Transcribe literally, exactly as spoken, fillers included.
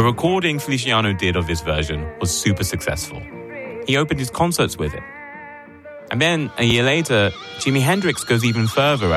The recording Feliciano did of this version was super successful. He opened his concerts with it. And then, a year later, Jimi Hendrix goes even further